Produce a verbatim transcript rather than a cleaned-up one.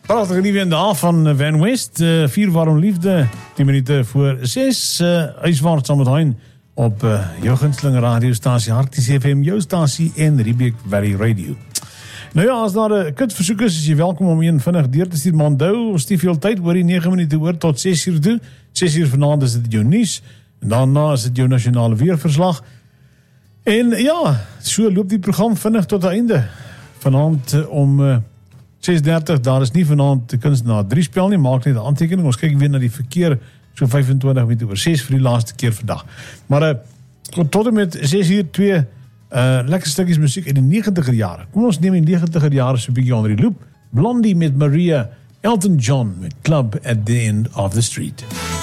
Prachtige liefde af van Van West. Uh, vier warm liefde. tien minuten voor zes. Uh, Huiswaarts samen met Hein op uh, jouw gunstelinge radiostatie Harties F M, jouw statie en Riebeek Valley Radio. Nou ja, als daar een kutversoek is, is je welkom om een vinnig deur te stuur. Maar onthou, ons die veel tijd, hoor je negen minuten hoor tot zes uur toe. zes uur vanavond is het jouw nieuws. En daarna is het jouw nationale weerverslag. En ja, zo loopt die programma vinnig tot het einde. Vanavond uh, om uh, zes dertig, daar is nie vanavond de kunstenaar drie spel nie, maak net 'n aantekening. Ons kyk weer na die verkeer, so vyfentwintig minute oor zes vir die laaste keer vandag. Maar uh, tot en met zes uur twee uh, lekker stukjes muziek in die negentiger jare. Kom ons neem die negentiger jare so 'n bietjie onder die loep. Blondie met Maria, Elton John met Club at the End of the Street.